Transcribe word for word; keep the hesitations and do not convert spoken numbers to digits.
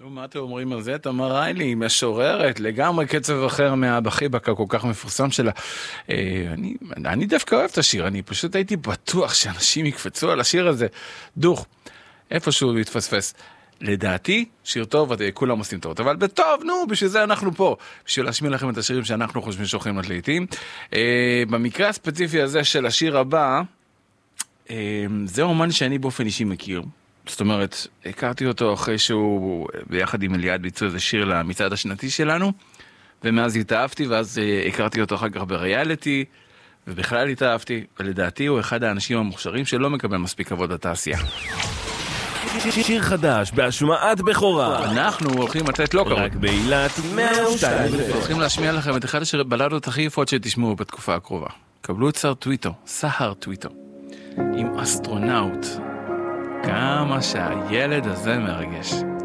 מה אתם אומרים על זה? תמר ריילי, היא משוררת, לגמרי קצב אחר מהבחיבק הכל כך מפורסם שלה. אני, אני דווקא אוהב את השיר, אני פשוט הייתי בטוח שאנשים יקפצו על השיר הזה. דוך, איפשהו להתפספס. לדעתי, שיר טוב, כולם עושים טוב, אבל בטוב, נו, בשביל זה אנחנו פה, בשביל להשמיע לכם את השירים שאנחנו חושבים שוכרים עוד לעתים. במקרה הספציפי הזה של השיר הבא, זה אומן שאני באופן אישי מכיר. זאת אומרת, הכרתי אותו אחרי שהוא ביחד עם אליעד ביצעו איזה שיר למצעד השנתי שלנו, ומאז התאהבתי, ואז הכרתי אותו אחר כך בריאליטי, ובכלל התאהבתי, ולדעתי הוא אחד האנשים המוכשרים שלא מקבל מספיק כבוד בתעשייה. שיר חדש בהשמעת בכורה. אנחנו הולכים לתת לו כבוד. רק באילת מאה ושתיים. הולכים להשמיע לכם את אחד הבלדות הכי יפות שתשמעו בתקופה הקרובה. קבלו את שר טוויטו, סהר טוויטו, עם אסטרונאוט. כמה שהילד הזה מרגש.